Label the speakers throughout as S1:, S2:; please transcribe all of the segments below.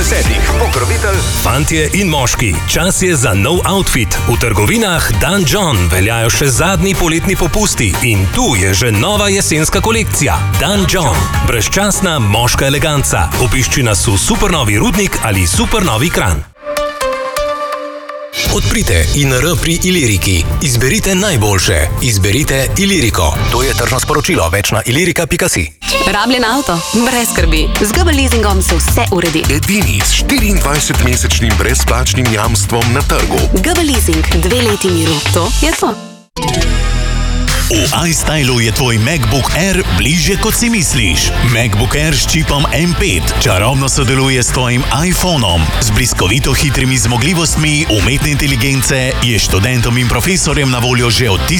S1: 10. Pokrovitelj
S2: Fantje in moški, čas je za nov outfit. V trgovinah Dan John veljajo še zadnji poletni popusti in tu je že nova jesenska kolekcija. Dan John. Brezčasna moška eleganca. Obišči nas v Supernovi Rudnik ali Supernovi Kranj. Odprite INR pri Iliriki. Izberite najboljše. Izberite Iliriko. To je tržno sporočilo. Več na ilirika.si.
S3: Rabljen avto? Brez skrbi. Z GB leasingom se vse uredi.
S1: edini s 24-mesečnim brezplačnim jamstvom na trgu.
S3: GB leasing, 2 leti miru. To je to.
S4: V iStylu je tvoj MacBook Air bližje, kot si misliš. MacBook Air s čipom M5 čarobno sodeluje s tvojim iPhonom. Z bliskovito hitrimi zmogljivostmi umetne inteligence je študentom in profesorjem na voljo že od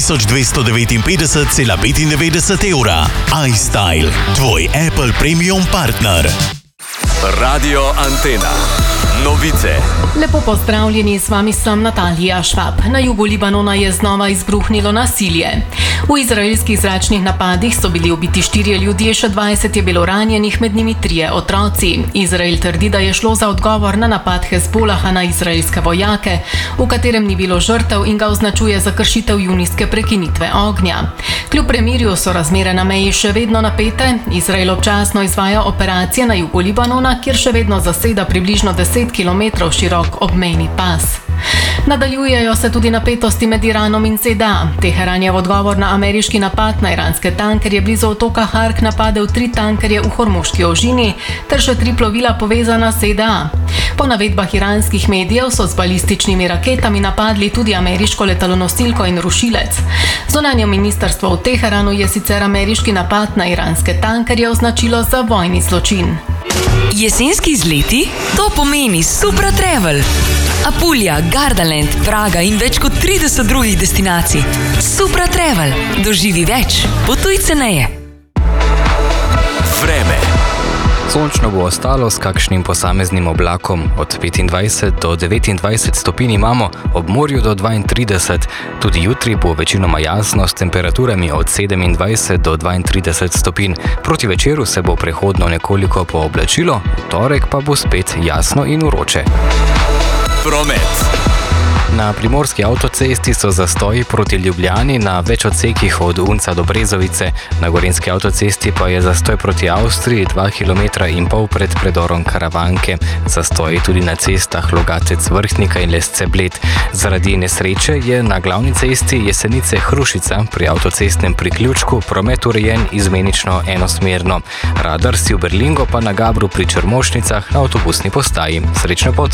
S4: 1259,95 evra. iStyle, tvoj Apple Premium partner.
S1: Radio Antena. Novice.
S5: Lepo pozdravljeni, z vami sem Natalija Švab. Na jugu Libanona je znova izbruhnilo nasilje. V izraelskih zračnih napadih so bili ubiti 4 ljudje, še 20 je bilo ranjenih, med njimi 3 otroci. Izrael trdi, da je šlo za odgovor na napad Hezbolaha na izraelske vojake, v katerem ni bilo žrtev in ga označuje za kršitev junijske prekinitve ognja. Kljub premirju so razmere na meji še vedno napete. Izrael občasno izvaja operacije na jugu Libanona, kjer še vedno zaseda približno 10 kilometrov širok obmejni pas. Nadaljujejo se tudi napetosti med Iranom in ZDA. Teheran je v odgovor na ameriški napad na iranske tankerje blizu otoka Hark napadel 3 tankerje v Hormuški ožini ter še 3 plovila povezana z ZDA. Po navedbah iranskih medijev so z balističnimi raketami napadli tudi ameriško letalonosilko in rušilec. Zunanje ministrstvo v Teheranu je sicer ameriški napad na iranske tankerje označilo za vojni zločin.
S6: Jesenski izleti? To pomeni Supra Travel. Apulja, Gardaland, Praga in več kot 30 drugih destinacij. Supra Travel. Doživi več. Potuj ceneje.
S1: Vreme.
S7: Sončno bo ostalo s kakšnim posameznim oblakom. Od 25 do 29 stopinj imamo, ob morju do 32. Tudi jutri bo večinoma jasno s temperaturami od 27 do 32 stopinj. Proti večeru se bo prehodno nekoliko pooblačilo, v torek pa bo spet jasno in vroče.
S1: Promet.
S7: Na primorski avtocesti so zastoji proti Ljubljani na več odsekih od Unca do Brezovice. Na gorenjski avtocesti pa je zastoj proti Avstriji 2,5 km pred predorom Karavanke. Zastoji tudi na cestah Logatec-Vrhnika in Lesce-Bled. Zaradi nesreče je na glavni cesti Jesenice-Hrušica pri avtocestnem priključku promet urejen izmenično enosmerno. Radar si v Berlingu pa na Gabru pri Črmošnicah na avtobusni postaji. Srečno pot!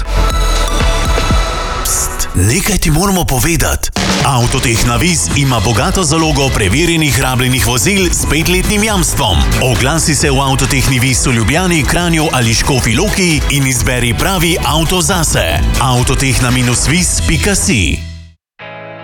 S4: Nekaj ti moramo povedati. Avtotehna Vis ima bogato zalogo preverjenih rabljenih vozil s 5-letnim jamstvom. Oglasi se v Avtotehni Vis v Ljubljani, Kranju ali Škofji Loki in izberi pravi avto zase. Avtotehna-vis.si